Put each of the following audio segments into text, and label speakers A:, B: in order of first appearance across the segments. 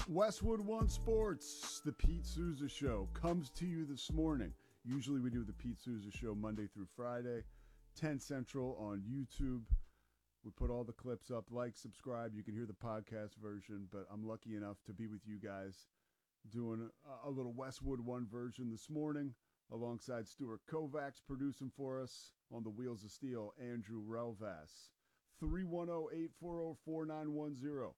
A: Westwood One Sports, the Pete Souza Show, comes to you this morning. Usually we do the Pete Souza Show Monday through Friday, 10 Central on YouTube. We put all the clips up. Like, subscribe. You can hear the podcast version, but I'm lucky enough to be with you guys doing a little Westwood One version this morning alongside Stuart Kovacs producing for us on the Wheels of Steel, Andrew Relvas. 310-840-4910.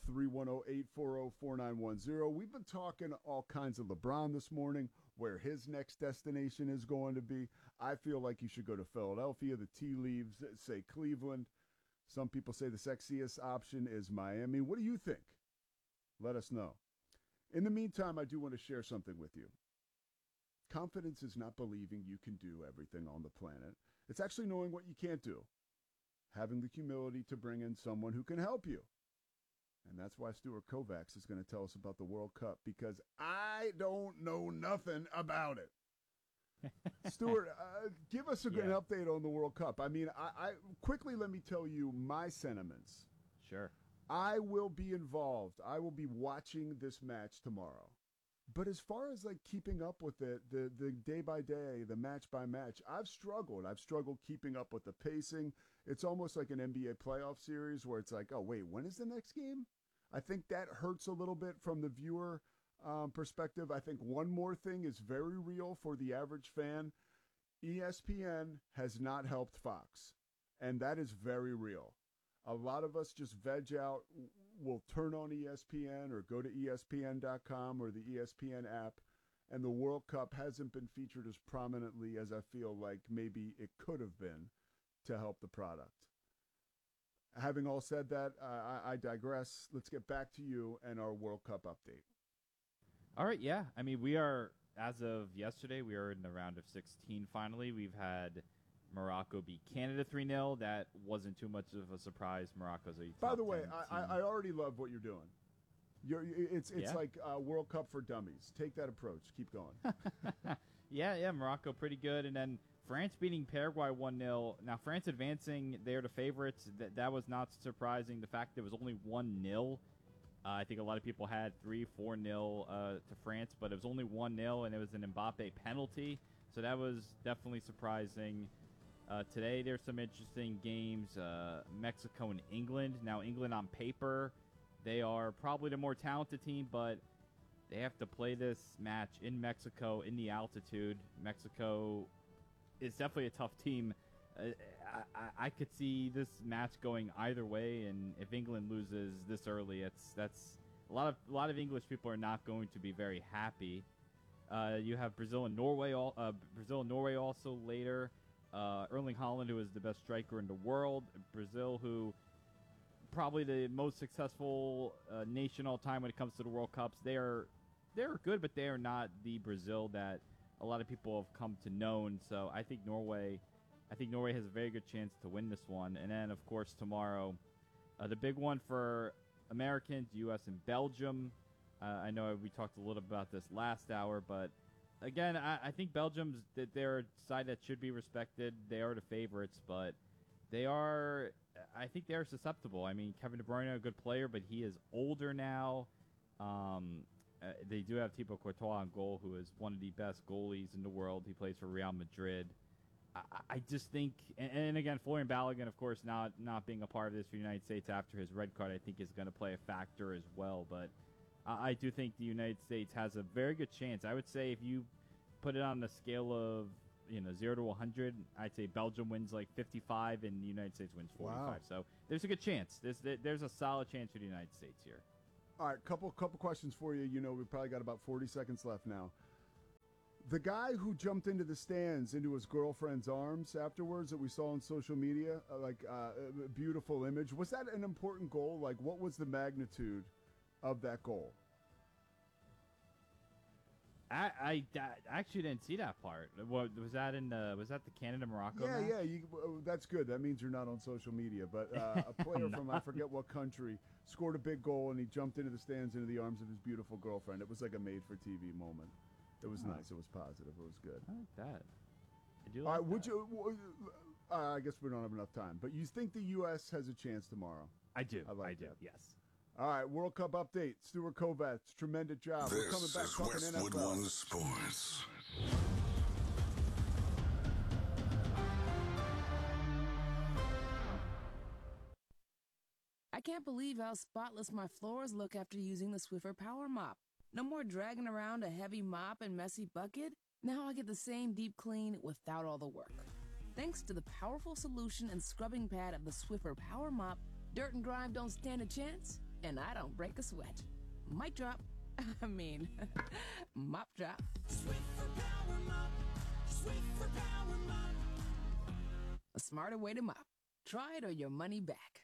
A: 310-840-4910. We've been talking all kinds of LeBron this morning, where his next destination is going to be. I feel like you should go to Philadelphia. The tea leaves say Cleveland. Some people say the sexiest option is Miami. What do you think? Let us know. In the meantime, I do want to share something with you. Confidence is not believing you can do everything on the planet. It's actually knowing what you can't do. Having the humility to bring in someone who can help you. And that's why Stuart Kovacs is going to tell us about the World Cup, because I don't know nothing about it. Stuart, give us an update on the World Cup. I mean, I quickly let me tell you my sentiments.
B: Sure.
A: I will be involved. I will be watching this match tomorrow. But as far as like keeping up with it, the day by day, the match by match, I've struggled. I've struggled keeping up with the pacing. It's almost like an NBA playoff series where it's like, oh, wait, when is the next game? I think that hurts a little bit from the viewer perspective. I think one more thing is very real for the average fan. ESPN has not helped Fox, and that is very real. A lot of us just veg out. We'll turn on ESPN or go to ESPN.com or the ESPN app, and the World Cup hasn't been featured as prominently as I feel like maybe it could have been to help the product. Having all said that, I digress. Let's get back to you and our World Cup update.
B: All right, yeah. I mean, we are, as of yesterday, we are in the round of 16 finally. We've had Morocco beat Canada 3-0. That wasn't too much of a surprise. Morocco's a top
A: By the way,
B: 10
A: I already love what you're doing. It's
B: Yeah?
A: like World Cup for dummies. Take that approach. Keep going.
B: Yeah, Morocco pretty good. And then France beating Paraguay 1-0. Now, France advancing, they're the favorites. That was not surprising. The fact there was only 1-0. I think a lot of people had 3-4-0 to France, but it was only 1-0, and it was an Mbappe penalty. So that was definitely surprising. Today, there's some interesting games. Mexico and England. Now, England on paper, they are probably the more talented team, but they have to play this match in Mexico, in the altitude. Mexico is definitely a tough team. I could see this match going either way, and if England loses this early, that's a lot of English people are not going to be very happy. You have Brazil and Norway. Brazil and Norway also later. Erling Haaland, who is the best striker in the world. Brazil, who probably the most successful nation all time when it comes to the World Cups. They're good, but they are not the Brazil that a lot of people have come to know. So I think Norway has a very good chance to win this one. And then, of course, tomorrow, the big one for Americans, U.S. and Belgium. I know we talked a little about this last hour, but again, I think they're a side that should be respected. They are the favorites, but I think they're susceptible. I mean, Kevin De Bruyne, a good player, but he is older now. They do have Thibaut Courtois on goal, who is one of the best goalies in the world. He plays for Real Madrid. I just think, and again, Florian Balogun, of course, not being a part of this for the United States after his red card, I think is going to play a factor as well. But I do think the United States has a very good chance. I would say if you put it on the scale of 0 to 100, I'd say Belgium wins like 55 and the United States wins 45.
A: Wow.
B: So there's a good chance. There's a solid chance for the United States here.
A: All right, couple questions for you. We've probably got about 40 seconds left now. The guy who jumped into the stands into his girlfriend's arms afterwards that we saw on social media, a beautiful image. Was that an important goal? Like, what was the magnitude of that goal?
B: I actually didn't see that part. What was that was that the Canada Morocco match?
A: Yeah. That's good. That means you're not on social media. But a player from I forget what country scored a big goal, and he jumped into the stands into the arms of his beautiful girlfriend. It was like a made-for-TV moment. It was nice. It was positive. It was good.
B: I like that. I do like that.
A: Would you? I guess we don't have enough time. But you think the U.S. has a chance tomorrow?
B: I do.
A: I like
B: do.
A: that.
B: Yes.
A: All right, World Cup update. Stuart Kovats, tremendous job. We're coming back talking
C: Westwood
A: NFL.
C: One Sports.
D: I can't believe how spotless my floors look after using the Swiffer Power Mop. No more dragging around a heavy mop and messy bucket. Now I get the same deep clean without all the work. Thanks to the powerful solution and scrubbing pad of the Swiffer Power Mop, dirt and grime don't stand a chance, and I don't break a sweat. Mic drop. Mop drop. Swiffer Power Mop. Swiffer Power Mop. A smarter way to mop. Try it or your money back.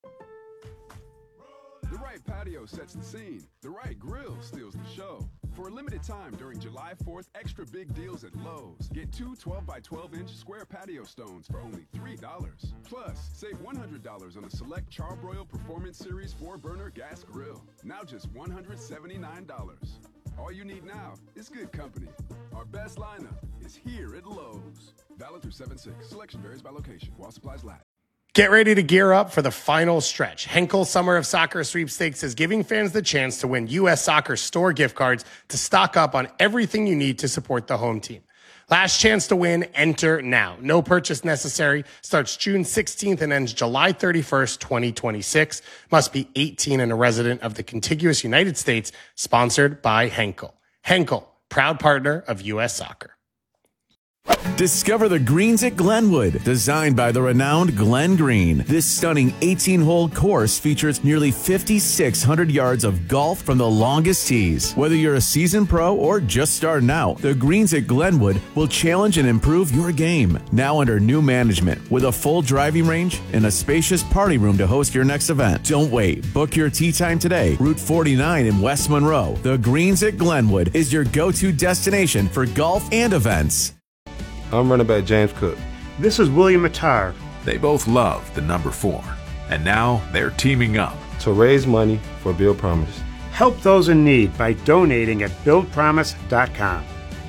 E: The right patio sets the scene. The right grill steals the show. For a limited time during July 4th, extra big deals at Lowe's. Get two 12x12-inch square patio stones for only $3. Plus, save $100 on a select Charbroil Performance Series 4-burner gas grill. Now just $179. All you need now is good company. Our best lineup is here at Lowe's. Valid through 7/6. Selection varies by location while supplies last.
F: Get ready to gear up for the final stretch. Henkel Summer of Soccer Sweepstakes is giving fans the chance to win U.S. Soccer store gift cards to stock up on everything you need to support the home team. Last chance to win, enter now. No purchase necessary. Starts June 16th and ends July 31st, 2026. Must be 18 and a resident of the contiguous United States. Sponsored by Henkel. Henkel, proud partner of U.S. Soccer.
G: Discover the greens at Glenwood, designed by the renowned Glenn Green. This stunning 18-hole course features nearly 5,600 yards of golf from the longest tees. Whether you're a seasoned pro or just starting out, the greens at Glenwood will challenge and improve your game. Now under new management, with a full driving range and a spacious party room to host your next event. Don't wait. Book your tee time today. Route 49 in West Monroe. The greens at Glenwood is your go-to destination for golf and events.
H: I'm running back James Cook.
I: This is William Mattar.
J: They both love the number 4, and now they're teaming up
H: to raise money for Build Promise.
I: Help those in need by donating at BuildPromise.com.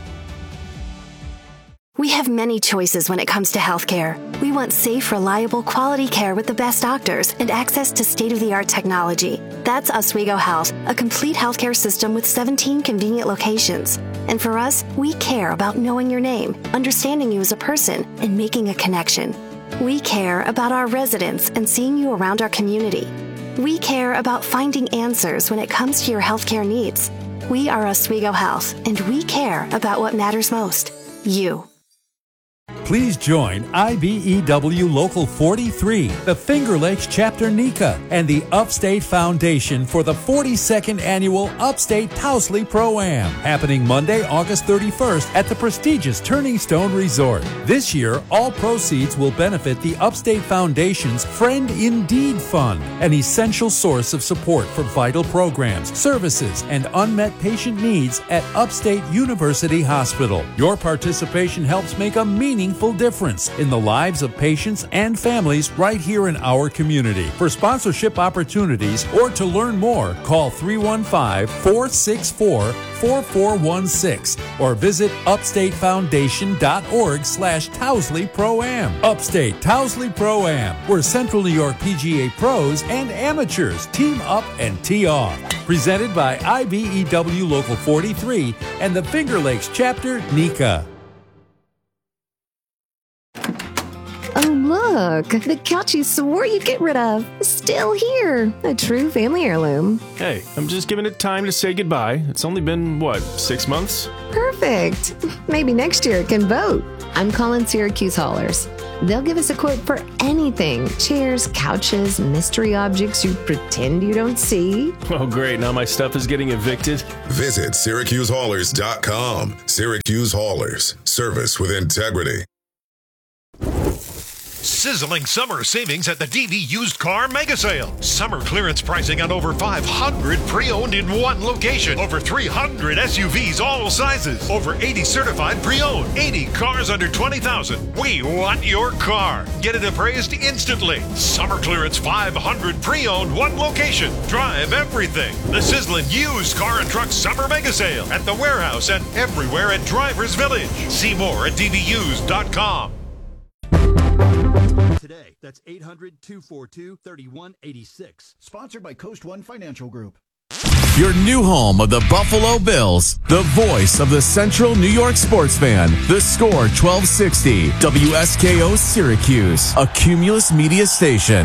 K: We have many choices when it comes to healthcare. We want safe, reliable, quality care with the best doctors and access to state-of-the-art technology. That's Oswego Health, a complete healthcare system with 17 convenient locations. And for us, we care about knowing your name, understanding you as a person, and making a connection. We care about our residents and seeing you around our community. We care about finding answers when it comes to your healthcare needs. We are Oswego Health, and we care about what matters most, you.
L: Please join IBEW Local 43, the Finger Lakes Chapter NECA, and the Upstate Foundation for the 42nd Annual Upstate Towsley Pro-Am, happening Monday, August 31st at the prestigious Turning Stone Resort. This year, all proceeds will benefit the Upstate Foundation's Friend Indeed Fund, an essential source of support for vital programs, services, and unmet patient needs at Upstate University Hospital. Your participation helps make a meaningful difference in the lives of patients and families right here in our community. For sponsorship opportunities or to learn more, call 315-464-4416 or visit upstatefoundation.org/Towsley Pro-Am. Upstate Towsley Pro-Am, where Central New York PGA pros and amateurs team up and tee off. Presented by IBEW Local 43 and the Finger Lakes Chapter NECA.
M: Oh, look, the couch you swore you'd get rid of is still here. A true family heirloom.
N: Hey, I'm just giving it time to say goodbye. It's only been, 6 months?
M: Perfect. Maybe next year it can vote. I'm calling Syracuse Haulers. They'll give us a quote for anything. Chairs, couches, mystery objects you pretend you don't see.
N: Oh, great. Now my stuff is getting evicted.
C: Visit SyracuseHaulers.com. Syracuse Haulers. Service with integrity.
O: Sizzling summer savings at the DV Used Car Mega Sale. Summer clearance pricing on over 500 pre-owned in one location. Over 300 SUVs, all sizes. Over 80 certified pre-owned. 80 cars under $20,000. We want your car. Get it appraised instantly. Summer clearance 500 pre-owned, one location. Drive everything. The sizzling Used Car and Truck Summer Mega Sale at the warehouse and everywhere at Drivers Village. See more at dvused.com.
P: Today, that's 800-242-3186.
Q: Sponsored by Coast One Financial Group.
G: Your new home of the Buffalo Bills, the voice of the Central New York sports fan. The Score 1260, WSKO Syracuse, a Cumulus Media station.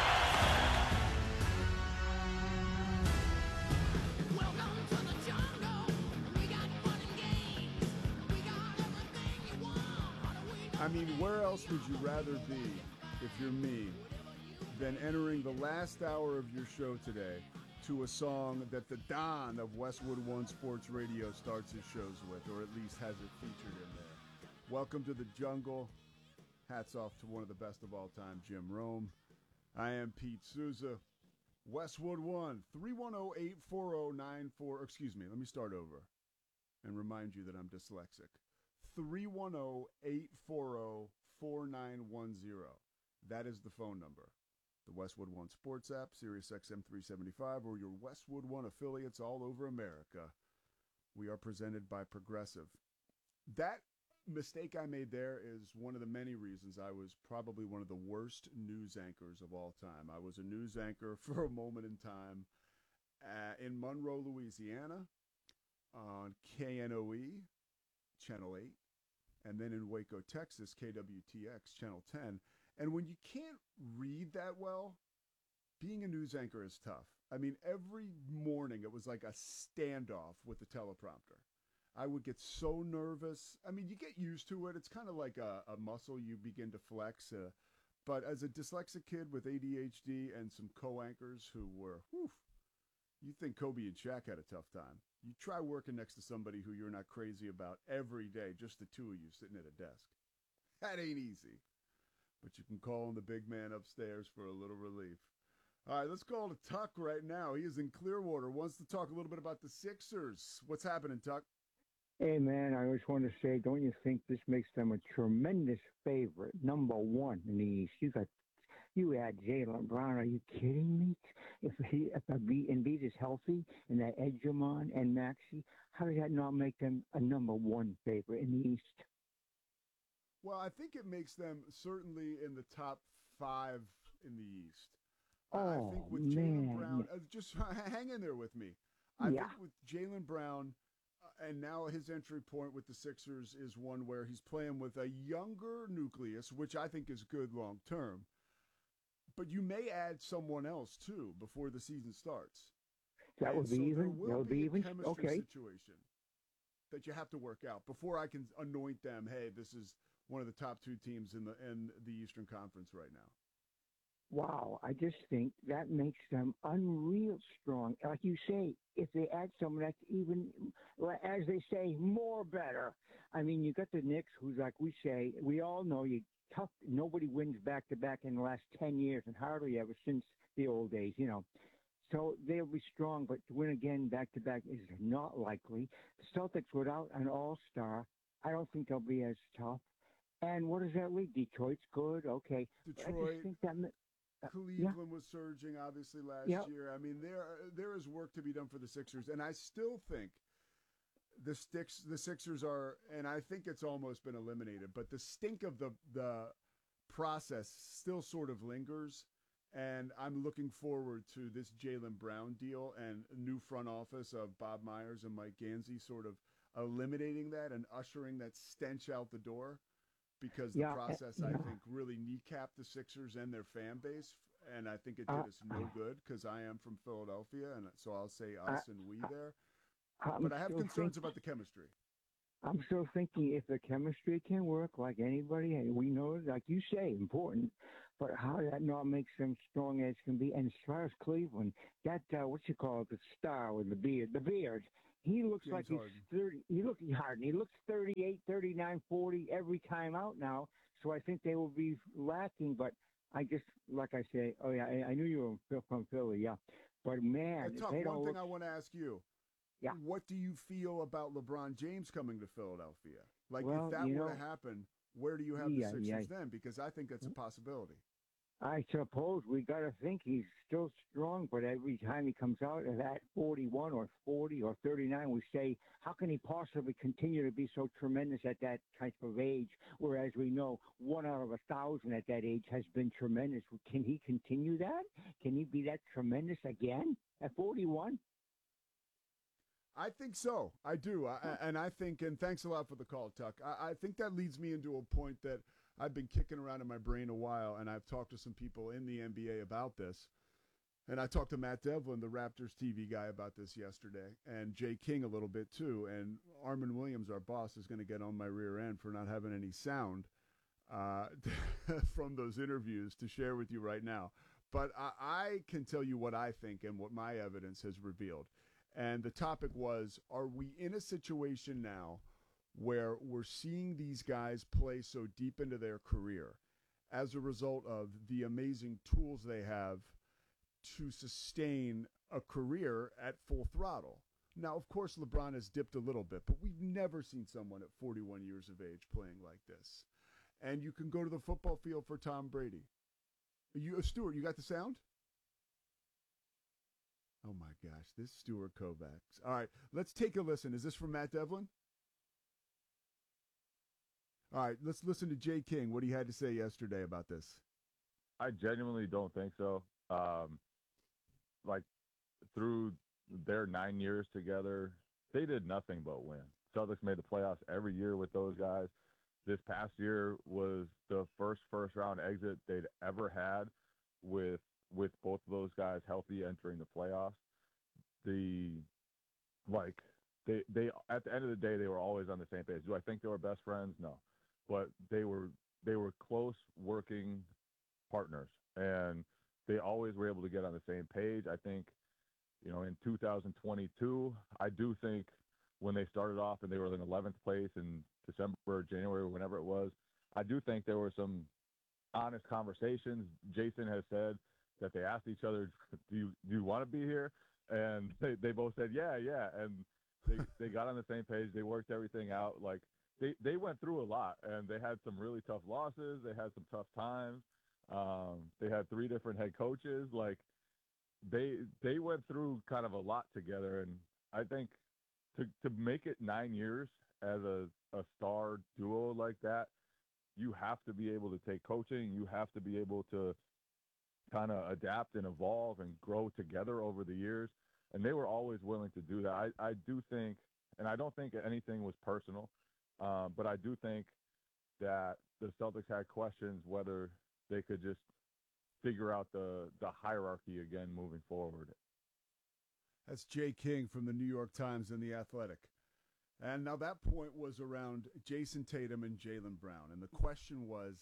A: I mean, where else would you rather be, if you're me, than entering the last hour of your show today to a song that the Don of Westwood One Sports Radio starts his shows with, or at least has it featured in there. Welcome to the jungle. Hats off to one of the best of all time, Jim Rome. I am Pete Souza. Westwood One, 310-840-94. Excuse me, let me start over and remind you that I'm dyslexic. 310-840-4910. That is the phone number. The Westwood One Sports app, Sirius XM 375, or your Westwood One affiliates all over America. We are presented by Progressive. That mistake I made there is one of the many reasons I was probably one of the worst news anchors of all time. I was a news anchor for a moment in time in Monroe, Louisiana, on KNOE, Channel 8, and then in Waco, Texas, KWTX, Channel 10. And when you can't read that well, being a news anchor is tough. I mean, every morning it was like a standoff with the teleprompter. I would get so nervous. I mean, you get used to it. It's kind of like a muscle you begin to flex. But as a dyslexic kid with ADHD and some co-anchors who were, you'd think Kobe and Shaq had a tough time. You try working next to somebody who you're not crazy about every day, just the two of you sitting at a desk. That ain't easy. But you can call on the big man upstairs for a little relief. All right, let's call to Tuck right now. He is in Clearwater, wants to talk a little bit about the Sixers. What's happening, Tuck?
R: Hey, man, I just want to say, don't you think this makes them a tremendous favorite, number one in the East? You add Jaylen Brown. Are you kidding me? If Embiid is healthy and that Edgermon and Maxey, how does that not make them a number one favorite in the East?
A: Well, I think it makes them certainly in the top 5 in the East. I think with Jaylen Brown, just hang in there with me. I think with Jaylen Brown, and now his entry point with the Sixers is one where he's playing with a younger nucleus, which I think is good long term. But you may add someone else too before the season starts.
R: That would be even. That would be even.
A: Chemistry situation that you have to work out before I can anoint them. Hey, this is one of the top 2 teams in the Eastern Conference right now.
R: Wow, I just think that makes them unreal strong. Like you say, if they add someone that's even, as they say, more better. I mean, you got the Knicks, who's like we say, we all know tough. Nobody wins back-to-back in the last 10 years, and hardly ever since the old days, you know. So they'll be strong, but to win again back-to-back is not likely. The Celtics without an all-star, I don't think they'll be as tough. And what does that leave? Detroit's good, okay.
A: Detroit.
R: I just think that.
A: Cleveland was surging, obviously, last year. I mean, there is work to be done for the Sixers, and I still think the Sixers are, and I think it's almost been eliminated, but the stink of the process still sort of lingers, and I'm looking forward to this Jaylen Brown deal and new front office of Bob Myers and Mike Gansey sort of eliminating that and ushering that stench out the door. Because the process, I think, really kneecapped the Sixers and their fan base, and I think it did us no good because I am from Philadelphia, and so I'll say us and we there. But I have concerns about the chemistry.
R: I'm still thinking if the chemistry can work like anybody, and we know, like you say, important, but how that not makes them strong as can be. And as far as Cleveland, that, the star with the beard. He looks
A: James
R: like he's
A: Harden.
R: 30. He looks 38, 39, 40 every time out now. So I think they will be lacking. But I just, like I say, I knew you were from Philly, yeah. But man,
A: Tuck,
R: they don't
A: one thing
R: look.
A: I want to ask you.
R: Yeah.
A: What do you feel about LeBron James coming to Philadelphia? Like,
R: Well,
A: if that were to happen, where do you have the Sixers then? Because I think that's a possibility.
R: I suppose we got to think he's still strong, but every time he comes out at that 41 or 40 or 39, we say, how can he possibly continue to be so tremendous at that type of age? Whereas we know 1 out of 1,000 at that age has been tremendous. Can he continue that? Can he be that tremendous again at 41?
A: I think so. I do. And I think, and thanks a lot for the call, Tuck. I think that leads me into a point that I've been kicking around in my brain a while, and I've talked to some people in the NBA about this. And I talked to Matt Devlin, the Raptors TV guy, about this yesterday, and Jay King a little bit too. And Armin Williams, our boss, is going to get on my rear end for not having any sound from those interviews to share with you right now. But I can tell you what I think and what my evidence has revealed. And the topic was, are we in a situation now where we're seeing these guys play so deep into their career as a result of the amazing tools they have to sustain a career at full throttle? Now, of course, LeBron has dipped a little bit, but we've never seen someone at 41 years of age playing like this. And you can go to the football field for Tom Brady. Stuart, you got the sound? Oh, my gosh, this Stuart Kovacs. All right, let's take a listen. Is this from Matt Devlin? All right, let's listen to Jay King, what he had to say yesterday about this.
P: I genuinely don't think so. Like, through their 9 years together, they did nothing but win. Celtics made the playoffs every year with those guys. This past year was the first-round exit they'd ever had with both of those guys healthy entering the playoffs. They at the end of the day, they were always on the same page. Do I think they were best friends? No. But they were close working partners, and they always were able to get on the same page. I think, in 2022, I do think when they started off and they were in 11th place in December or January or whenever it was, I do think there were some honest conversations. Jason has said that they asked each other, do you want to be here? And they both said, yeah. And they got on the same page. They worked everything out. Like, they went through a lot, and they had some really tough losses. They had some tough times. They had 3 different head coaches. Like, they went through kind of a lot together. And I think to make it 9 years as a star duo like that, you have to be able to take coaching. You have to be able to kind of adapt and evolve and grow together over the years. And they were always willing to do that. I do think, and I don't think anything was personal, but I do think that the Celtics had questions whether they could just figure out the hierarchy again moving forward.
A: That's Jay King from the New York Times and The Athletic. And now that point was around Jason Tatum and Jaylen Brown. And the question was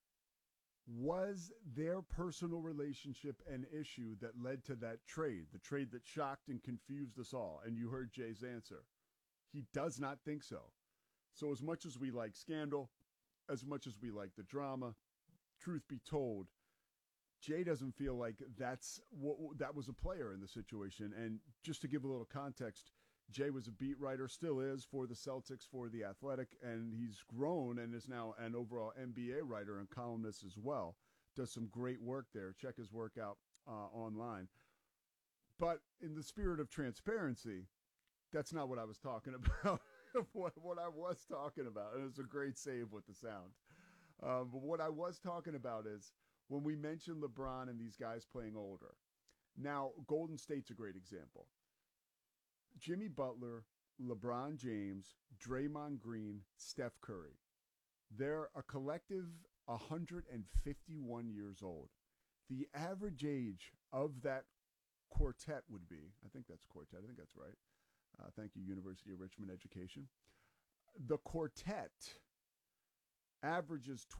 A: their personal relationship an issue that led to that trade, the trade that shocked and confused us all? And you heard Jay's answer. He does not think so. So as much as we like scandal, as much as we like the drama, truth be told, Jay doesn't feel like that was a player in the situation. And just to give a little context, Jay was a beat writer, still is, for the Celtics, for The Athletic, and he's grown and is now an overall NBA writer and columnist as well. Does some great work there. Check his work out online. But in the spirit of transparency, that's not what I was talking about. what I was talking about, and it was a great save with the sound. But what I was talking about is when we mentioned LeBron and these guys playing older. Now, Golden State's a great example. Jimmy Butler, LeBron James, Draymond Green, Steph Curry. They're a collective 151 years old. The average age of that quartet would be, I think that's quartet, I think that's right. Thank you, University of Richmond Education. The quartet averages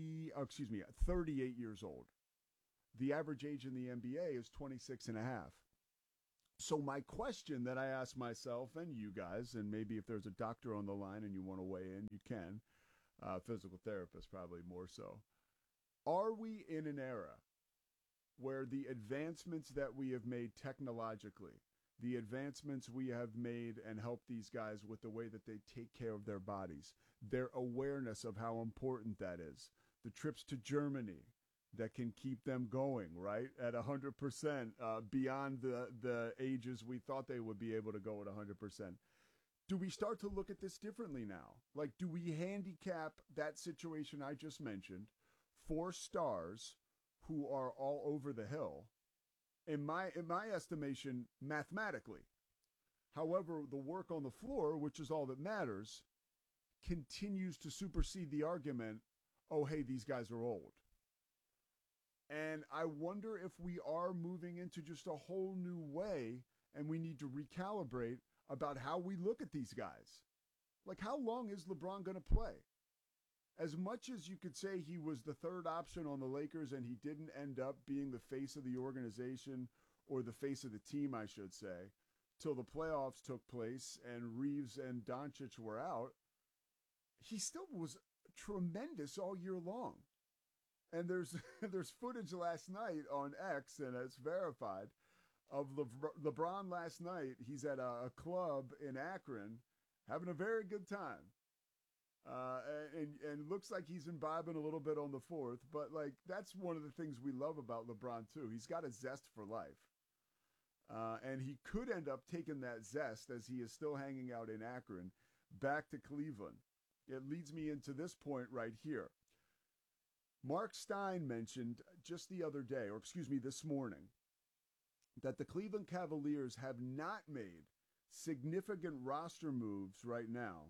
A: 38 years old. The average age in the NBA is 26 and a half. So my question that I ask myself and you guys, and maybe if there's a doctor on the line and you want to weigh in, you can. Physical therapist probably more so. Are we in an era where the advancements that we have made technologically, the advancements we have made and helped these guys with the way that they take care of their bodies, their awareness of how important that is, the trips to Germany, that can keep them going, right, at 100%, beyond the ages we thought they would be able to go at 100%. Do we start to look at this differently now? Like, do we handicap that situation I just mentioned, 4 stars who are all over the hill, in my estimation, mathematically? However, the work on the floor, which is all that matters, continues to supersede the argument, oh, hey, these guys are old. And I wonder if we are moving into just a whole new way and we need to recalibrate about how we look at these guys. Like, how long is LeBron going to play? As much as you could say he was the third option on the Lakers and he didn't end up being the face of the organization, or the face of the team, I should say, till the playoffs took place and Reeves and Doncic were out, he still was tremendous all year long. And there's footage last night on X, and it's verified, of LeBron last night. He's at a club in Akron having a very good time. And looks like he's imbibing a little bit on the fourth. But, like, that's one of the things we love about LeBron, too. He's got a zest for life. And he could end up taking that zest, as he is still hanging out in Akron, back to Cleveland. It leads me into this point right here. Mark Stein mentioned just the other day, or excuse me, this morning, that the Cleveland Cavaliers have not made significant roster moves right now.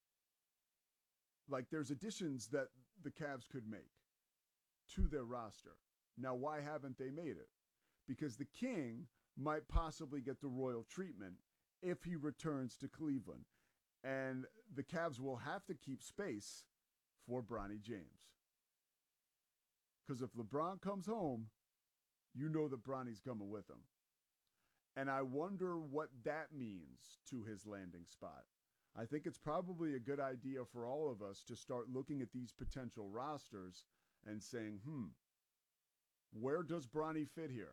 A: Like, there's additions that the Cavs could make to their roster. Now, why haven't they made it? Because the King might possibly get the royal treatment if he returns to Cleveland. And the Cavs will have to keep space for Bronny James. Because if LeBron comes home, you know that Bronny's coming with him. And I wonder what that means to his landing spot. I think it's probably a good idea for all of us to start looking at these potential rosters and saying, where does Bronny fit here?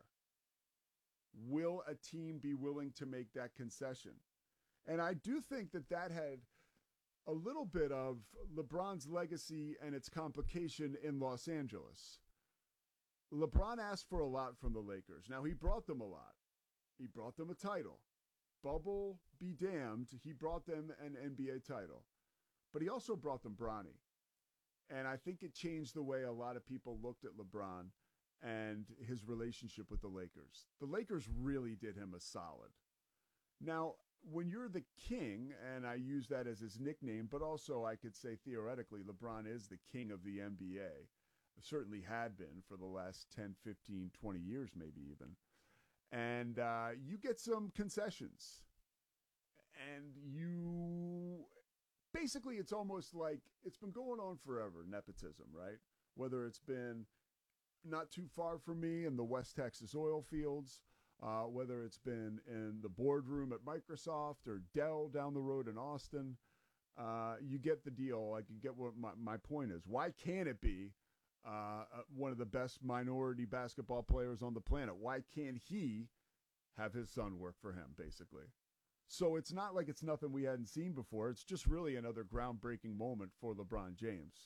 A: Will a team be willing to make that concession? And I do think that had a little bit of LeBron's legacy and its complication in Los Angeles. LeBron asked for a lot from the Lakers. Now, he brought them a lot. He brought them a title. Bubble be damned, he brought them an NBA title. But he also brought them Bronny. And I think it changed the way a lot of people looked at LeBron and his relationship with the Lakers. The Lakers really did him a solid. Now, when you're the King, and I use that as his nickname, but also I could say theoretically LeBron is the king of the NBA. Certainly had been for the last 10, 15, 20 years maybe even. And you get some concessions. And you basically, it's almost like it's been going on forever, nepotism, right? Whether it's been not too far from me in the West Texas oil fields, whether it's been in the boardroom at Microsoft or Dell down the road in Austin, you get the deal. Like, you get what my point is. Why can't it be one of the best minority basketball players on the planet? Why can't he have his son work for him, basically? So it's not like it's nothing we hadn't seen before. It's just really another groundbreaking moment for LeBron James.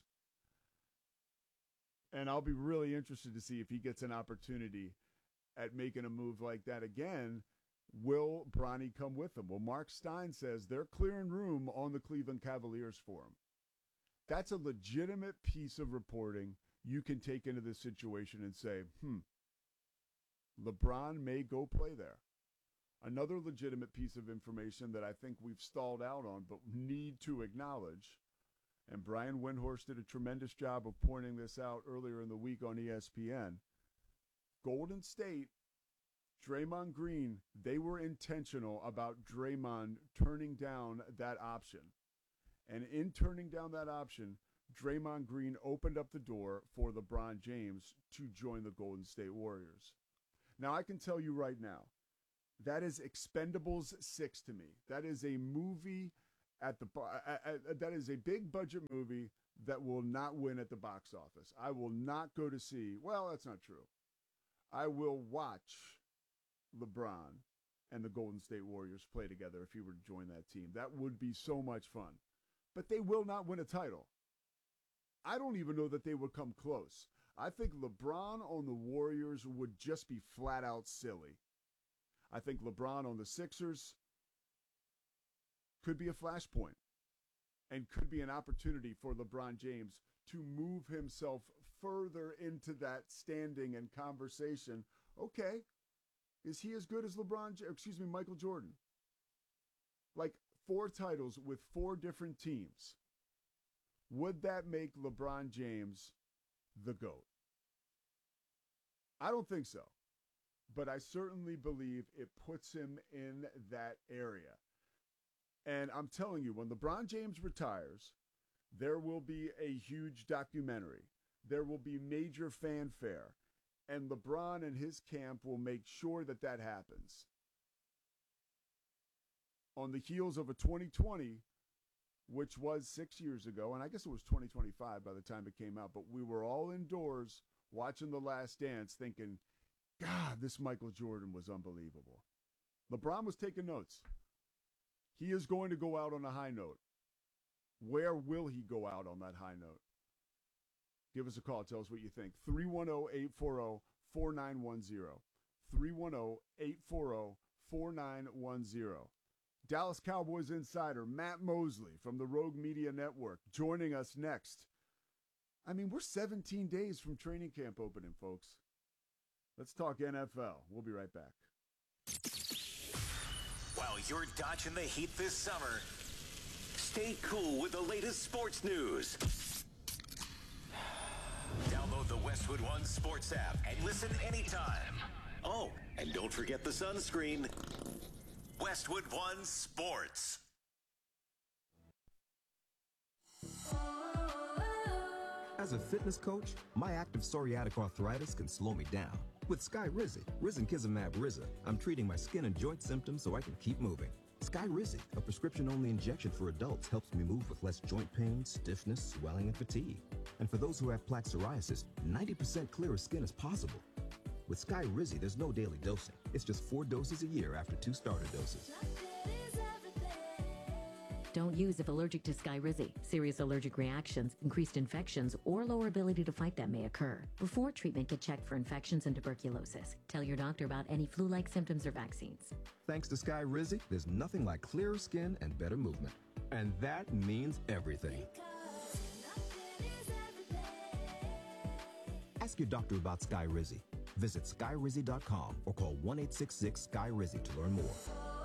A: And I'll be really interested to see if he gets an opportunity at making a move like that again. Will Bronny come with him? Well, Mark Stein says they're clearing room on the Cleveland Cavaliers for him. That's a legitimate piece of reporting you can take into this situation and say, LeBron may go play there. Another legitimate piece of information that I think we've stalled out on but need to acknowledge, and Brian Windhorst did a tremendous job of pointing this out earlier in the week on ESPN, Golden State, Draymond Green, they were intentional about Draymond turning down that option. And in turning down that option, Draymond Green opened up the door for LeBron James to join the Golden State Warriors. Now, I can tell you right now, that is Expendables 6 to me. That is a movie that is a big budget movie that will not win at the box office. I will not go to see. Well, that's not true. I will watch LeBron and the Golden State Warriors play together if he were to join that team. That would be so much fun. But they will not win a title. I don't even know that they would come close. I think LeBron on the Warriors would just be flat out silly. I think LeBron on the Sixers could be a flashpoint and could be an opportunity for LeBron James to move himself further into that standing and conversation. Okay, is he as good as Michael Jordan? Like 4 titles with 4 different teams. Would that make LeBron James the GOAT? I don't think so. But I certainly believe it puts him in that area. And I'm telling you, when LeBron James retires, there will be a huge documentary. There will be major fanfare. And LeBron and his camp will make sure that that happens. On the heels of a 2020, which was 6 years ago, and I guess it was 2025 by the time it came out, but we were all indoors watching The Last Dance thinking, God, this Michael Jordan was unbelievable. LeBron was taking notes. He is going to go out on a high note. Where will he go out on that high note? Give us a call. Tell us what you think. 310-840-4910. 310-840-4910. Dallas Cowboys insider Matt Mosley from the Rogue Media Network joining us next. I mean, we're 17 days from training camp opening, folks. Let's talk NFL. We'll be right back.
S: While you're dodging the heat this summer, stay cool with the latest sports news. Download the Westwood One Sports app and listen anytime. Oh, and don't forget the sunscreen. Westwood One Sports.
T: As a fitness coach, my active psoriatic arthritis can slow me down. With Skyrizi, Risankizumab Riza, I'm treating my skin and joint symptoms so I can keep moving. Skyrizi, a prescription-only injection for adults, helps me move with less joint pain, stiffness, swelling, and fatigue. And for those who have plaque psoriasis, 90% clearer skin is possible. With Skyrizi, there's no daily dosing. It's just 4 doses a year after 2 starter doses.
U: Don't use if allergic to Skyrizi. Serious allergic reactions, increased infections, or lower ability to fight them may occur. Before treatment, get checked for infections and tuberculosis. Tell your doctor about any flu-like symptoms or vaccines.
T: Thanks to Skyrizi, there's nothing like clearer skin and better movement. And that means everything. Ask your doctor about Skyrizi. Visit Skyrizi.com or call 1-866-SKY-RIZI to learn more.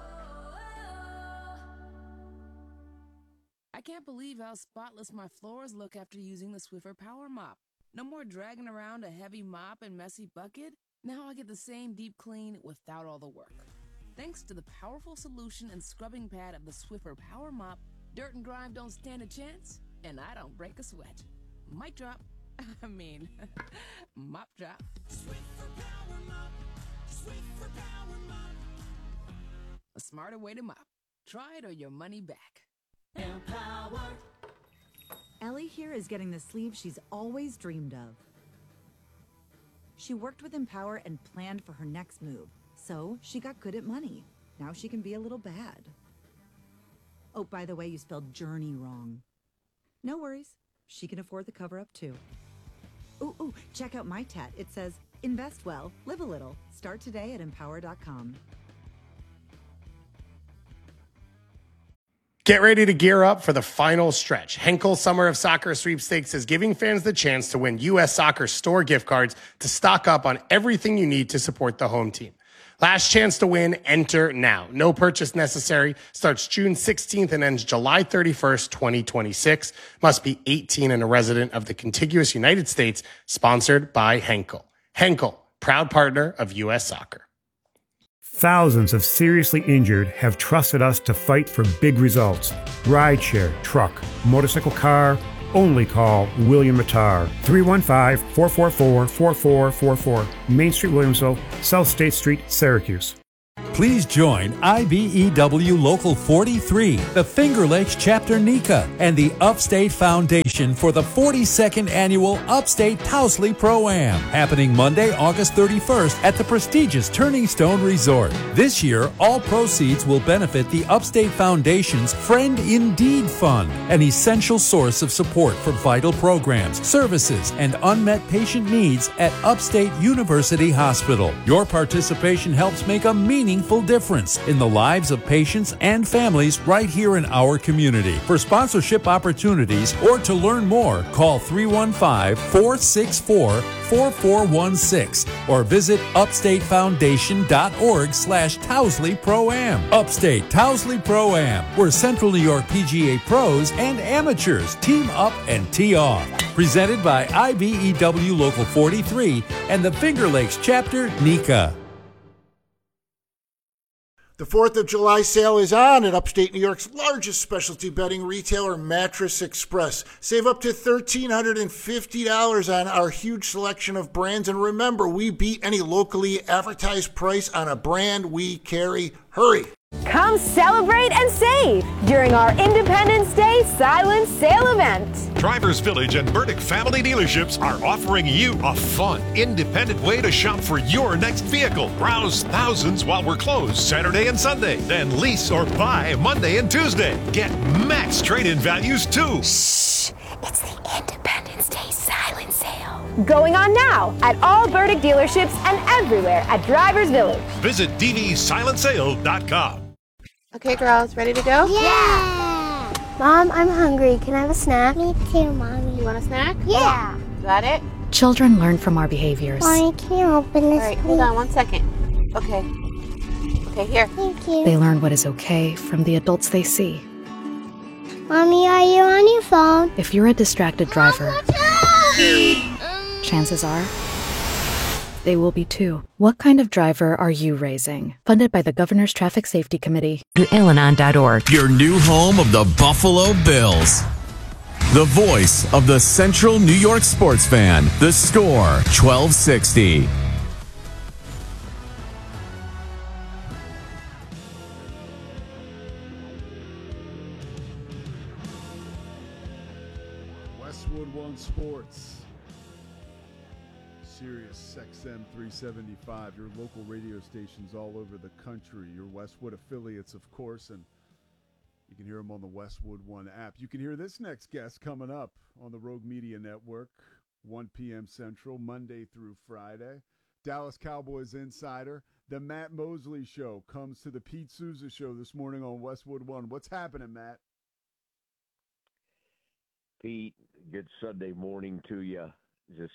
D: I can't believe how spotless my floors look after using the Swiffer Power Mop. No more dragging around a heavy mop and messy bucket. Now I get the same deep clean without all the work. Thanks to the powerful solution and scrubbing pad of the Swiffer Power Mop, dirt and grime don't stand a chance, and I don't break a sweat. Mic drop. Mop drop. Swiffer Power Mop. Swiffer Power Mop. A smarter way to mop. Try it or your money back.
V: Empower. Ellie here is getting the sleeve she's always dreamed of. She worked with Empower and planned for her next move, so she got good at money. Now she can be a little bad. Oh, by the way, you spelled journey wrong. No worries. She can afford the cover-up too. Ooh, check out my tat. It says, invest well, live a little. Start today at empower.com.
F: Get ready to gear up for the final stretch. Henkel Summer of Soccer Sweepstakes is giving fans the chance to win U.S. Soccer store gift cards to stock up on everything you need to support the home team. Last chance to win, enter now. No purchase necessary. Starts June 16th and ends July 31st, 2026. Must be 18 and a resident of the contiguous United States. Sponsored by Henkel. Henkel, proud partner of U.S. Soccer.
I: Thousands of seriously injured have trusted us to fight for big results. Rideshare, truck, motorcycle, car. Only call William Mattar. 315-444-4444. Main Street, Williamsville, South State Street, Syracuse.
L: Please join IBEW Local 43, the Finger Lakes Chapter NECA, and the Upstate Foundation for the 42nd Annual Upstate Towsley Pro-Am, happening Monday, August 31st at the prestigious Turning Stone Resort. This year, all proceeds will benefit the Upstate Foundation's Friend Indeed Fund, an essential source of support for vital programs, services, and unmet patient needs at Upstate University Hospital. Your participation helps make a meaningful difference in the lives of patients and families right here in our community. For sponsorship opportunities or to learn more, call 315-464-4416 or visit upstatefoundation.org/Towsley Pro-Am. Upstate Towsley Pro-Am, where Central New York PGA pros and amateurs team up and tee off. Presented by IBEW Local 43 and the Finger Lakes Chapter NECA.
B: The 4th of July sale is on at upstate New York's largest specialty bedding retailer, Mattress Express. Save up to $1,350 on our huge selection of brands. And remember, we beat any locally advertised price on a brand we carry. Hurry!
E: Come celebrate and save during our Independence Day silent sale event.
O: Drivers Village and Burdick Family Dealerships are offering you a fun, independent way to shop for your next vehicle. Browse thousands while we're closed Saturday and Sunday. Then lease or buy Monday and Tuesday. Get max trade-in values too.
E: Shh! It's the Independence Day silent sale. Going on now at all Burdick dealerships and everywhere at Drivers Village.
O: Visit dvsilentsale.com.
W: Okay, girls, ready to go?
X: Yeah! Mom, I'm hungry. Can I have a snack? Me too, Mommy.
W: You want a snack?
X: Yeah!
W: Got it?
Y: Children learn from our behaviors.
X: Mommy, can you open this,
W: All right,
X: please?
W: hold on 1 second. Okay. Okay, here.
X: Thank you.
Y: They learn what is okay from the adults they see.
X: Mommy, are you on your phone?
Y: If you're a distracted driver, chances are they will be too. What kind of driver are you raising? Funded by the Governor's Traffic Safety Committee.
G: Al-Anon.org. Your new home of the Buffalo Bills. The voice of the Central New York sports fan. The Score 1260.
A: Westwood One Sports. Sirius XM 375, your local radio stations all over the country, your Westwood affiliates, of course, and you can hear them on the Westwood One app. You can hear this next guest coming up on the Rogue Media Network, 1 p.m. Central, Monday through Friday. Dallas Cowboys insider, the Matt Mosley Show, comes to the Pete Souza Show this morning on Westwood One. What's happening, Matt?
Z: Pete, good Sunday morning to you. Just,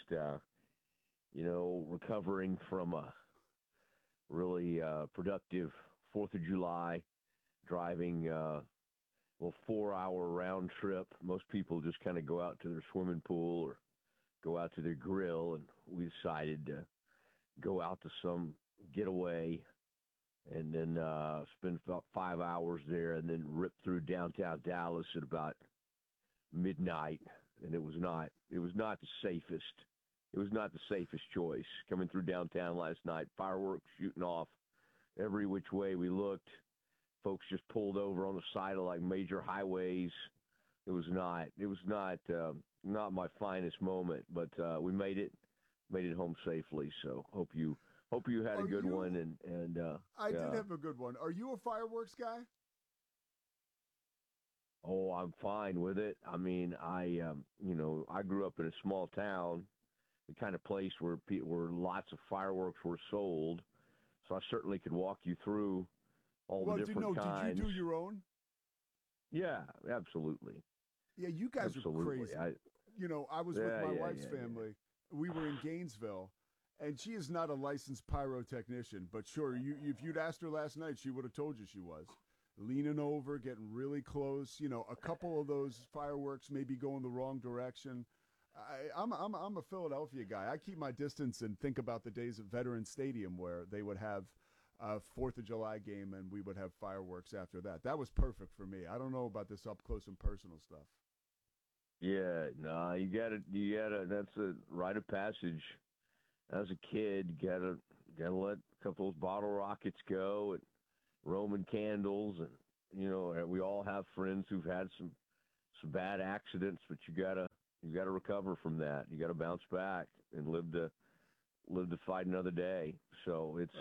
Z: recovering from a really productive 4th of July, driving a 4-hour round trip. Most people just kind of go out to their swimming pool or go out to their grill, and we decided to go out to some getaway and then spend about 5 hours there and then rip through downtown Dallas at about midnight. And it was not the safest. It was not the safest choice. Coming through downtown last night, fireworks shooting off every which way we looked. Folks just pulled over on the side of like major highways. It was not my finest moment, but we made it home safely. So hope you had a good one. And
A: I did have a good one. Are you a fireworks guy?
Z: Oh, I'm fine with it. I mean, I grew up in a small town, the kind of place where lots of fireworks were sold. So I certainly could walk you through all the different kinds.
A: Did you do your own?
Z: Yeah, absolutely.
A: Yeah, you guys are crazy. I was with my wife's family. We were in Gainesville, and she is not a licensed pyrotechnician, but sure, if you'd asked her last night, she would have told you she was. Leaning over, getting really close. A couple of those fireworks maybe going the wrong direction. I'm a Philadelphia guy. I keep my distance and think about the days of Veterans Stadium where they would have a 4th of July game and we would have fireworks after that. That was perfect for me. I don't know about this up close and personal stuff.
Z: Yeah, no, you gotta, that's a rite of passage. As a kid, you gotta Got to let a couple of those bottle rockets go and Roman candles, and we all have friends who've had some bad accidents, but you gotta recover from that. You got to bounce back and live to fight another day. So it's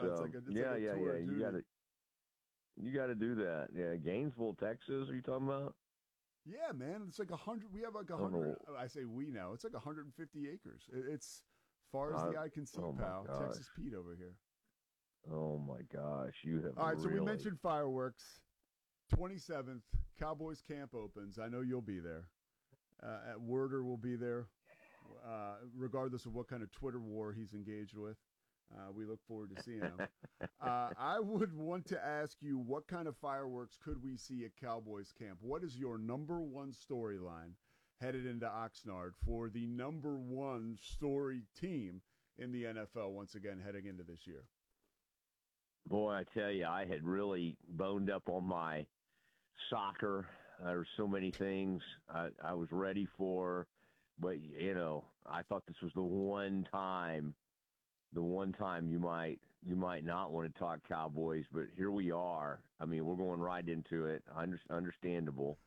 Z: you got to do that. Yeah, Gainesville, Texas. Are you talking about?
A: Yeah, man. It's like 100. We have like 100. I say we now. It's like 150 acres. It's far as the eye can see, pal. Texas Pete over here.
Z: Oh my gosh, you have.
A: All right, so we mentioned fireworks. 27th, Cowboys camp opens. I know you'll be there. At Werder will be there, regardless of what kind of Twitter war he's engaged with. We look forward to seeing him. I would want to ask you, what kind of fireworks could we see at Cowboys camp? What is your number one storyline headed into Oxnard for the number one story team in the NFL once again heading into this year?
Z: Boy, I tell you, I had really boned up on my soccer. There were so many things I was ready for, but I thought this was the one time you might not want to talk Cowboys, but here we are. I mean, we're going right into it. Understandable.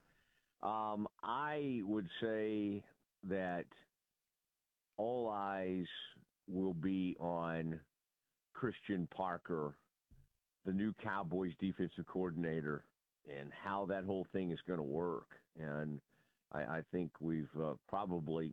Z: I would say that all eyes will be on Christian Parker, the new Cowboys defensive coordinator, and how that whole thing is going to work. And I think we've probably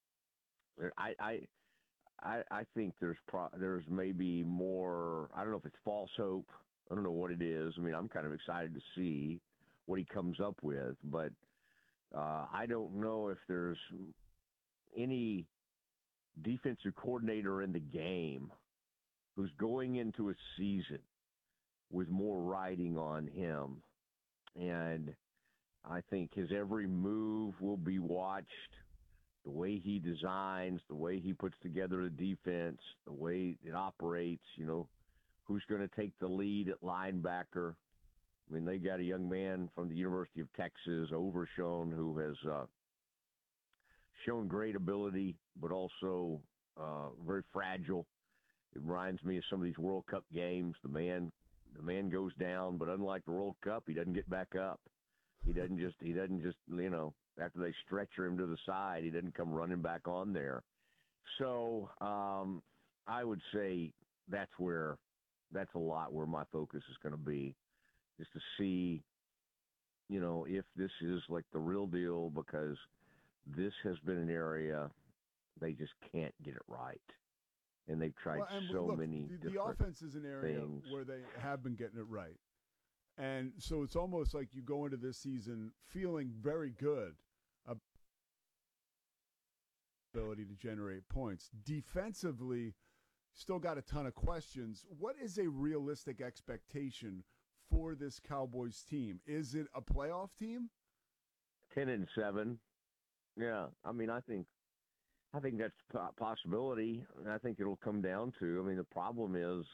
Z: I think there's maybe more. I don't know if it's false hope. I don't know what it is. I mean, I'm kind of excited to see what he comes up with, but I don't know if there's any defensive coordinator in the game who's going into a season with more riding on him. And I think his every move will be watched. The way he designs, the way he puts together the defense, the way it operates, who's going to take the lead at linebacker. I mean, they got a young man from the University of Texas, Overshown, who has shown great ability, but also very fragile. It reminds me of some of these World Cup games. The man goes down, but unlike the World Cup, he doesn't get back up. He doesn't just after they stretcher him to the side, he doesn't come running back on there. So I would say that's a lot where my focus is going to be, just to see, if this is like the real deal, because this has been an area they just can't get it right. And they've tried many different
A: the offense is an area
Z: things
A: where they have been getting it right. And so it's almost like you go into this season feeling very good about the ability to generate points. Defensively, still got a ton of questions. What is a realistic expectation for this Cowboys team? Is it a playoff team?
Z: 10-7. Yeah, I mean, I think that's a possibility. I think it'll come down to, the problem is,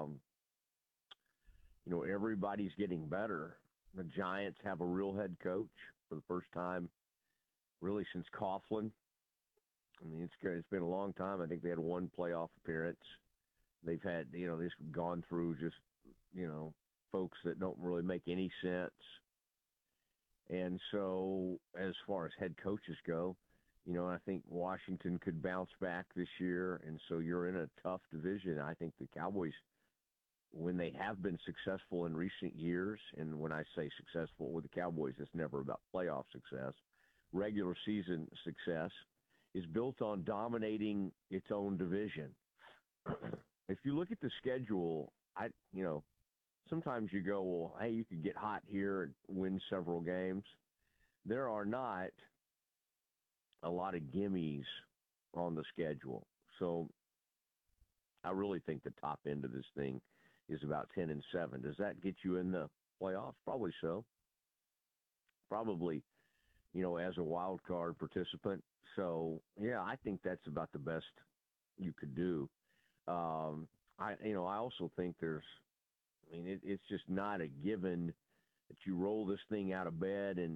Z: everybody's getting better. The Giants have a real head coach for the first time, really, since Coughlin. It's been a long time. I think they had one playoff appearance. They've had, they've gone through just, folks that don't really make any sense. And so as far as head coaches go, I think Washington could bounce back this year, and so you're in a tough division. I think the Cowboys, when they have been successful in recent years, and when I say successful with the Cowboys, it's never about playoff success. Regular season success is built on dominating its own division. If you look at the schedule, sometimes you go, well, hey, you could get hot here and win several games. There are not a lot of gimmies on the schedule. So I really think the top end of this thing is about 10-7. Does that get you in the playoffs? Probably so. Probably, as a wild card participant. So, yeah, I think that's about the best you could do. I also think it's just not a given that you roll this thing out of bed and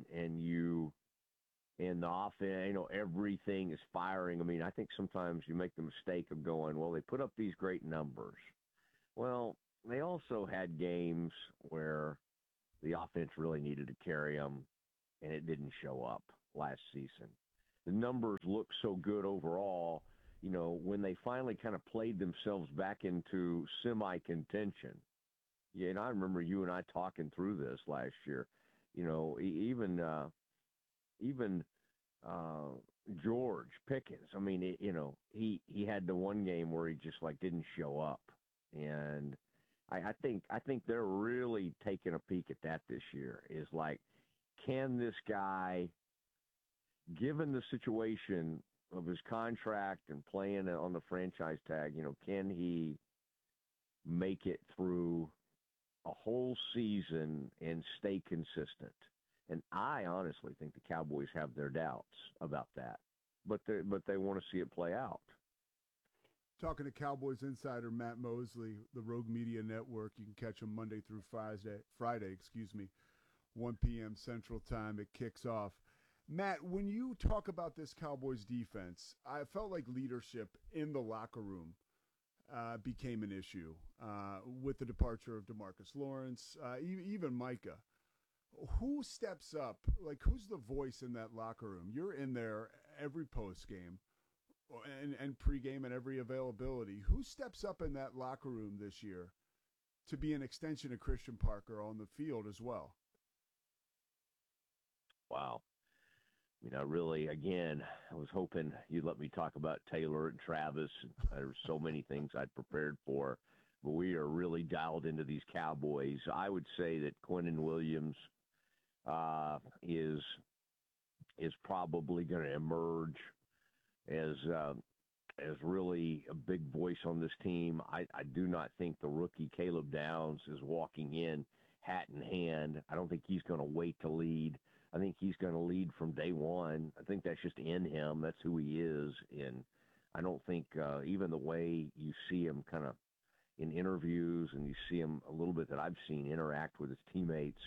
Z: the offense, everything is firing. I think sometimes you make the mistake of going, well, they put up these great numbers. Well, they also had games where the offense really needed to carry them, and it didn't show up last season. The numbers look so good overall, when they finally kind of played themselves back into semi-contention. Yeah, and I remember you and I talking through this last year. Even George Pickens. I mean, he had the one game where he just didn't show up, and I think they're really taking a peek at that this year. Is can this guy, given the situation of his contract and playing on the franchise tag, can he make it through a whole season and stay consistent? And I honestly think the Cowboys have their doubts about that, but they want to see it play out.
A: Talking to Cowboys insider Matt Mosley, the Rogue Media Network. You can catch him Monday through Friday, 1 p.m. Central Time. It kicks off. Matt, when you talk about this Cowboys defense, I felt like leadership in the locker room became an issue with the departure of DeMarcus Lawrence, even Micah. Who steps up? Who's the voice in that locker room? You're in there every post game and pregame and every availability. Who steps up in that locker room this year to be an extension of Christian Parker on the field as well?
Z: Wow. I was hoping you'd let me talk about Taylor and Travis. There's so many things I'd prepared for, but we are really dialed into these Cowboys. I would say that Quinnen Williams is probably going to emerge as really a big voice on this team. I do not think the rookie Caleb Downs is walking in hat in hand. I don't think he's going to wait to lead. I think he's going to lead from day one. I think that's just in him. That's who he is. And I don't think even the way you see him kind of in interviews and you see him a little bit that I've seen interact with his teammates,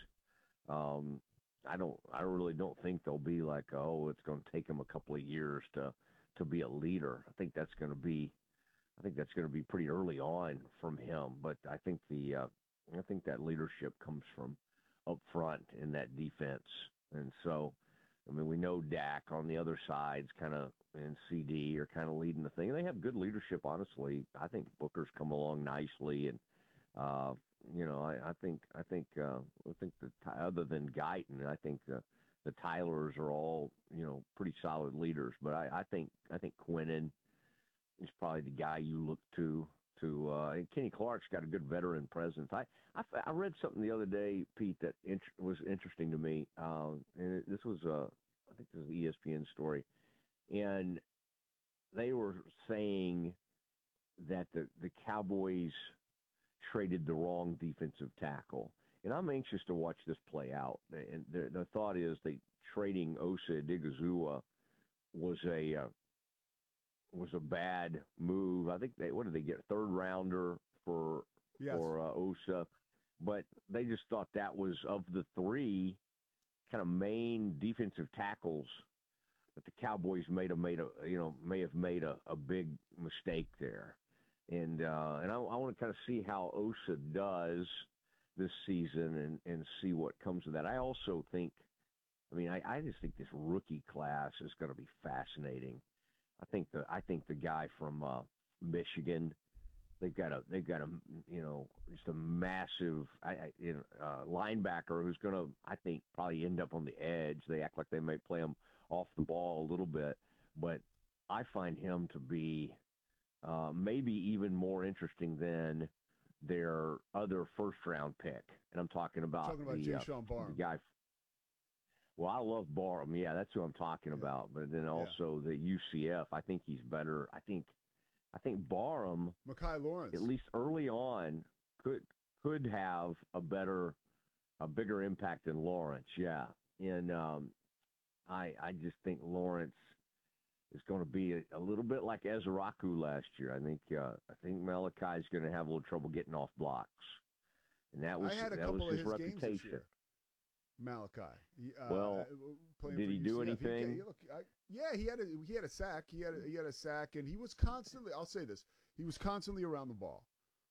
Z: I really don't think they'll be it's going to take him a couple of years to be a leader. I think that's going to be pretty early on from him. But I think that leadership comes from up front in that defense. And so, we know Dak on the other side's kind of, and CD are kind of leading the thing. And they have good leadership, honestly. I think Booker's come along nicely, and I think that other than Guyton, I think the Tylers are all pretty solid leaders. But I think Quinnen is probably the guy you look to. And Kenny Clark's got a good veteran presence. I read something the other day, Pete, that was interesting to me. And this was I think this was an ESPN story, and they were saying that the Cowboys traded the wrong defensive tackle. And I'm anxious to watch this play out. And the thought is that trading Osa Odighizuwa was a bad move. I think what did they get? A third rounder for Osa, but they just thought that was, of the three kind of main defensive tackles, that the Cowboys may have made a big mistake there. And I want to kind of see how Osa does this season and see what comes of that. I also think, I just think this rookie class is going to be fascinating. I think the guy from Michigan, they've got a just a massive linebacker who's going to, I think, probably end up on the edge. They act like they may play him off the ball a little bit, but I find him to be maybe even more interesting than their other first-round pick. And I'm talking about
A: Jayshon Barham.
Z: The guy. Well, I love Barham. Yeah, that's who I'm talking about. But then also the UCF, I think he's better. I think Barham,
A: Mekhi Lawrence,
Z: at least early on, could have a bigger impact than Lawrence. Yeah, and I just think Lawrence is going to be a little bit like Ezraku last year. I think Malachi's going to have a little trouble getting off blocks, and that was his reputation.
A: Malachi.
Z: Did he do anything?
A: He had a sack. He had a sack, and he was constantly. I'll say this: he was constantly around the ball.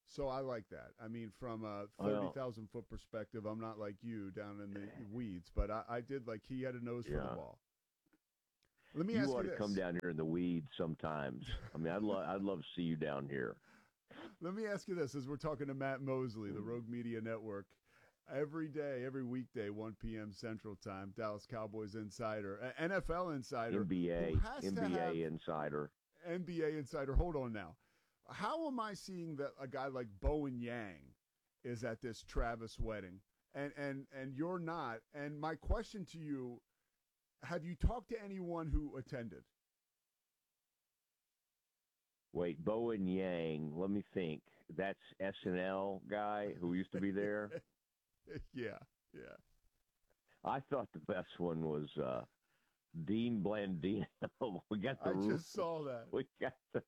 A: So I like that. I mean, from a 30,000-foot perspective, I'm not like you down in the weeds, but I did like he had a nose for the ball. Let me ask you
Z: ought
A: this.
Z: to come down here in the weeds sometimes. I mean, I'd love to see you down here.
A: Let me ask you this, as we're talking to Matt Mosley, the Rogue Media Network, every day, every weekday, 1 p.m. Central Time, Dallas Cowboys Insider, NFL Insider.
Z: NBA Insider.
A: NBA Insider. Hold on now. How am I seeing that a guy like Bowen Yang is at this Travis wedding, and you're not? And my question to you, have you talked to anyone who attended?
Z: Wait, Bowen Yang, let me think. That's SNL guy who used to be there?
A: Yeah.
Z: I thought the best one was Dean Blandino.
A: I just saw that.
Z: We got the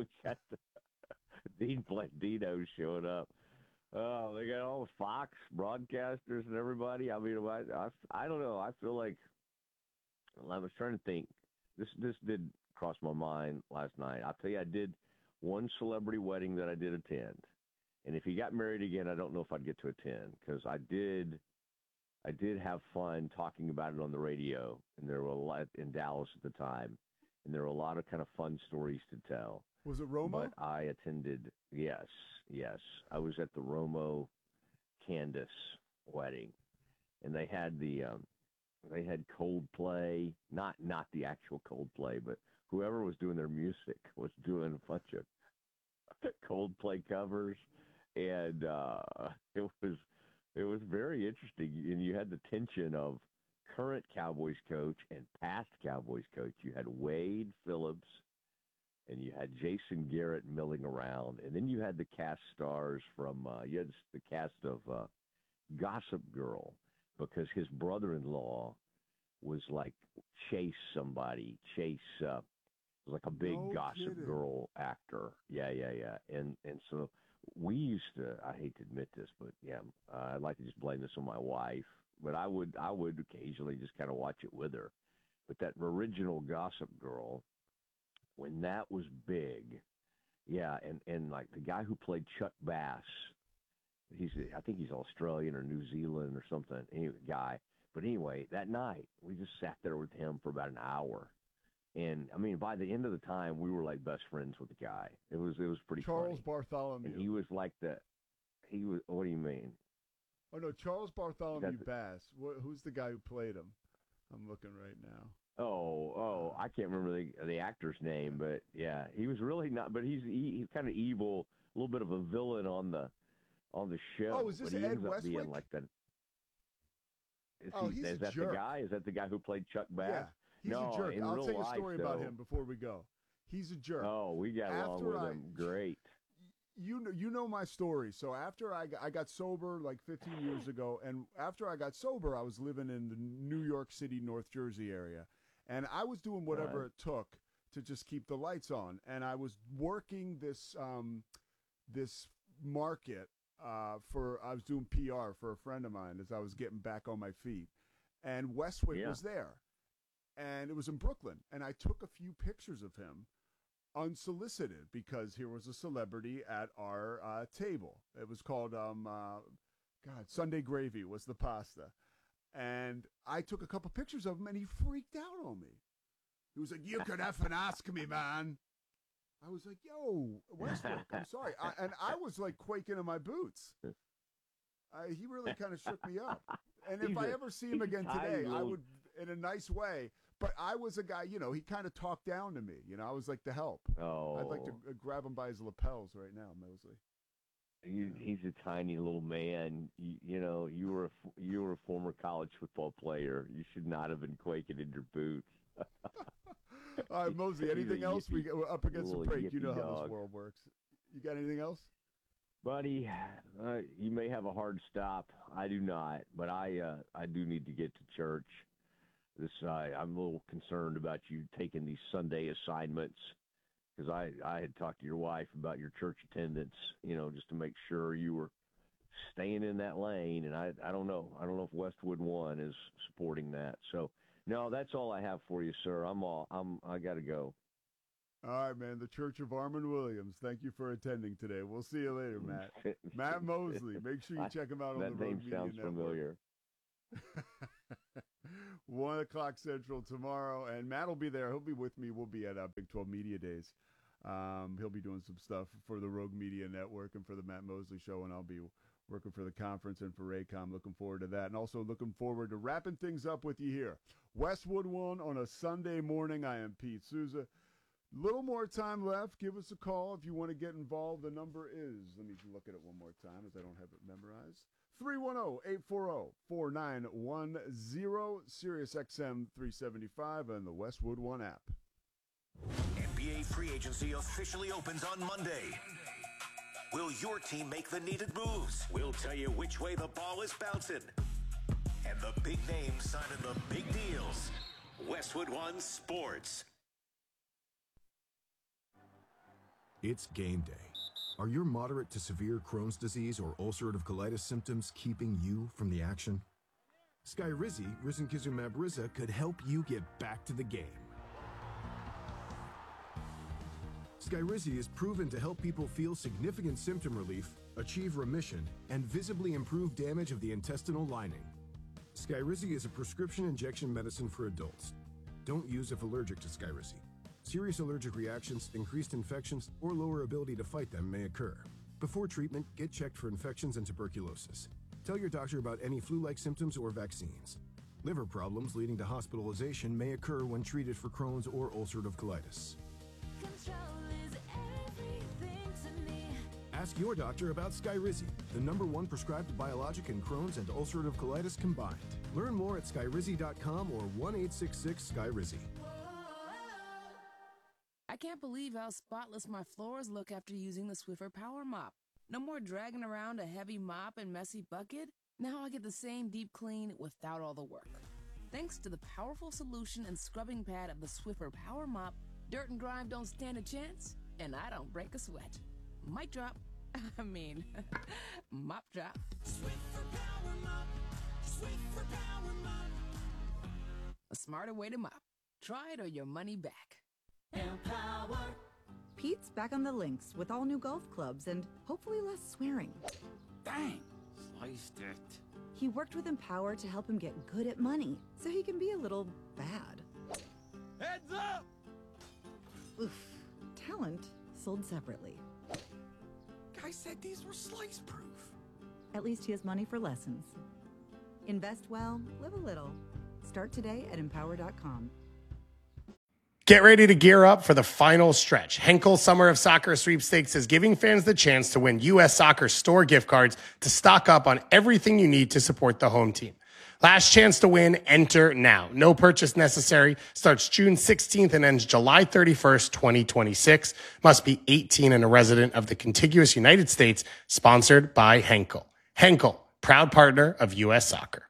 Z: Dean Blandino showing up. Oh, they got all the Fox broadcasters and everybody. I mean, I don't know. I feel like I was trying to think. This did cross my mind last night. I'll tell you, I did one celebrity wedding that I did attend, and if he got married again, I don't know if I'd get to attend because I did have fun talking about it on the radio, and there were a lot in Dallas at the time, and there were a lot of kind of fun stories to tell.
A: Was it Romo?
Z: But I attended, yes. I was at the Romo Candace wedding, and they had Coldplay, not the actual Coldplay, but whoever was doing their music was doing a bunch of Coldplay covers, and it was very interesting. And you had the tension of current Cowboys coach and past Cowboys coach. You had Wade Phillips, and you had Jason Garrett milling around, and then you had the cast stars from you had the cast of Gossip Girl, because his brother-in-law was like Chase was like a big Gossip Girl actor. Yeah. And so we used to, I hate to admit this, but yeah, I'd like to just blame this on my wife, but I would occasionally just kind of watch it with her. But that original Gossip Girl, when that was big, yeah, and like the guy who played Chuck Bass, I think he's Australian or New Zealand or something, guy. But anyway, that night we just sat there with him for about an hour, and I mean, by the end of the time, we were like best friends with the guy. It was pretty
A: Charles
Z: funny.
A: Bartholomew.
Z: And he was like what do you mean?
A: Oh no, Charles Bartholomew Bass. Who's the guy who played him? I'm looking right now.
Z: Oh, I can't remember the actor's name, but yeah, he was really not. But he's kind of evil, a little bit of a villain on the show.
A: Oh, is this
Z: but he
A: Ed
Z: ends up
A: Westwick?
Z: being like that.
A: He's
Z: is
A: a
Z: that
A: jerk.
Z: the guy? Is that the guy who played Chuck Bass?
A: Yeah, he's
Z: no,
A: a jerk.
Z: in
A: I'll
Z: real
A: tell you a
Z: life,
A: story about
Z: though-
A: him before we go. He's a jerk.
Z: Oh, we got along with him. Great.
A: You know my story. So after I got sober like 15 years ago, and after I got sober, I was living in the New York City, North Jersey area, and I was doing whatever it took to just keep the lights on, and I was working this this market I was doing PR for a friend of mine as I was getting back on my feet, and Westwick was there, and it was in Brooklyn, and I took a few pictures of him unsolicited because here was a celebrity at our table. It was called Sunday Gravy was the pasta, and I took a couple pictures of him, and he freaked out on me. He was like, "You could effing ask me, man." I was like, "Yo, Westwick, I'm sorry," and I was like quaking in my boots. He really kind of shook me up. And if I ever see him again today, I would, in a nice way. But I was a guy, he kind of talked down to me. I was like the help.
Z: Oh,
A: I'd like to grab him by his lapels right now, Mosley.
Z: He's a tiny little man. You were a former college football player. You should not have been quaking in your boots.
A: All right, Mosley, anything else? We're up against the break. You know how
Z: dog.
A: this world works. You got anything else?
Z: Buddy, you may have a hard stop. I do not, but I do need to get to church. I'm a little concerned about you taking these Sunday assignments because I had talked to your wife about your church attendance, just to make sure you were staying in that lane. And I don't know. I don't know if Westwood One is supporting that. So, no, that's all I have for you, sir. I got to go.
A: All right, man. The Church of Armand Williams. Thank you for attending today. We'll see you later, Matt. Matt Mosley. Make sure you check him out on the Road Media Network.
Z: That name sounds familiar.
A: 1 o'clock Central tomorrow, and Matt will be there. He'll be with me. We'll be at Big 12 Media Days. He'll be doing some stuff for the Rogue Media Network and for the Matt Mosley Show, and I'll be working for the conference and for Raycom. Looking forward to that, and also looking forward to wrapping things up with you here. Westwood One on a Sunday morning. I am Pete Souza. Little more time left. Give us a call if you want to get involved. The number is, let me look at it one more time as I don't have it memorized. 310-840-4910, Sirius XM 375, and the Westwood One app.
S: NBA free agency officially opens on Monday. Will your team make the needed moves? We'll tell you which way the ball is bouncing. And the big names signing the big deals. Westwood One Sports.
T: It's game day. Are your moderate to severe Crohn's disease or ulcerative colitis symptoms keeping you from the action? Skyrizi, risankizumab Riza, could help you get back to the game. Skyrizi is proven to help people feel significant symptom relief, achieve remission, and visibly improve damage of the intestinal lining. Skyrizi is a prescription injection medicine for adults. Don't use if allergic to Skyrizi. Serious allergic reactions, increased infections, or lower ability to fight them may occur. Before treatment, get checked for infections and tuberculosis. Tell your doctor about any flu-like symptoms or vaccines. Liver problems leading to hospitalization may occur when treated for Crohn's or ulcerative colitis. Ask your doctor about Skyrizi, the #1 prescribed biologic in Crohn's and ulcerative colitis combined. Learn more at skyrizi.com or 1-866-SKYRIZI.
D: I can't believe how spotless my floors look after using the Swiffer Power Mop. No more dragging around a heavy mop and messy bucket. Now I get the same deep clean without all the work. Thanks to the powerful solution and scrubbing pad of the Swiffer Power Mop, dirt and grime don't stand a chance, and I don't break a sweat. Mic drop. Mop drop. Swiffer Power Mop. Swiffer Power Mop. A smarter way to mop. Try it or your money back.
V: Empower. Pete's back on the links with all new golf clubs and hopefully less swearing.
C: Dang, sliced it.
V: He worked with Empower to help him get good at money, so he can be a little bad.
C: Heads up!
V: Oof. Talent sold separately.
C: Guy said these were slice proof.
V: At least he has money for lessons. Invest well, live a little. Start today at empower.com.
F: Get ready to gear up for the final stretch. Henkel Summer of Soccer Sweepstakes is giving fans the chance to win U.S. Soccer store gift cards to stock up on everything you need to support the home team. Last chance to win, enter now. No purchase necessary. Starts June 16th and ends July 31st, 2026. Must be 18 and a resident of the contiguous United States. Sponsored by Henkel. Henkel, proud partner of U.S. Soccer.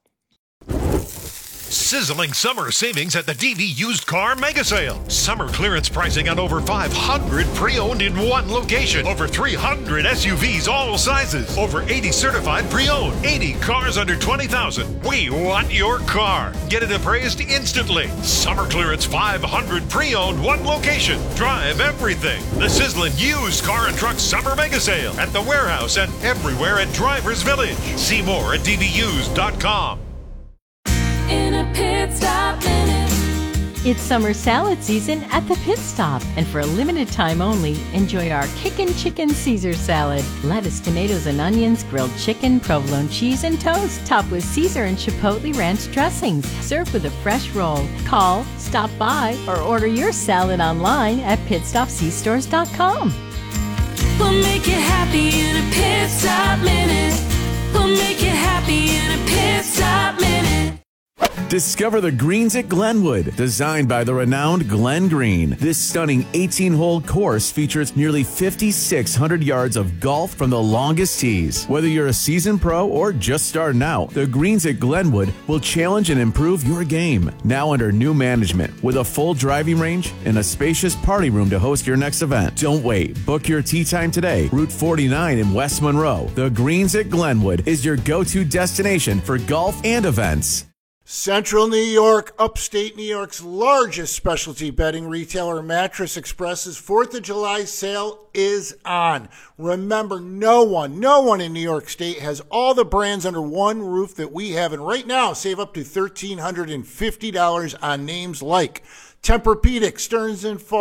O: Sizzling summer savings at the DV Used Car Mega Sale. Summer clearance pricing on over 500 pre-owned in one location. Over 300 SUVs, all sizes. Over 80 certified pre-owned. 80 cars under $20,000. We want your car. Get it appraised instantly. Summer clearance 500 pre-owned, one location. Drive everything. The sizzling Used Car and Truck Summer Mega Sale at the warehouse and everywhere at Drivers Village. See more at dvused.com.
H: In a pit stop minute. It's summer salad season at the Pit Stop, and for a limited time only, enjoy our Kickin' Chicken Caesar salad. Lettuce, tomatoes, and onions, grilled chicken, provolone cheese, and toast, topped with Caesar and Chipotle Ranch dressings. Served with a fresh roll. Call, stop by, or order your salad online at pitstopcstores.com. We'll make you happy in a pit stop minute. We'll make you happy in a pit stop minute.
G: Discover the greens at Glenwood, designed by the renowned Glenn Green. This stunning 18-hole course features nearly 5,600 yards of golf from the longest tees. Whether you're a seasoned pro or just starting out, the greens at Glenwood will challenge and improve your game. Now under new management, with a full driving range and a spacious party room to host your next event. Don't wait. Book your tee time today. Route 49 in West Monroe. The greens at Glenwood is your go-to destination for golf and events.
B: Central New York, upstate New York's largest specialty bedding retailer, Mattress Express's 4th of July sale is on. Remember, no one in New York State has all the brands under one roof that we have. And right now, save up to $1,350 on names like Tempur-Pedic, Stearns & Foster,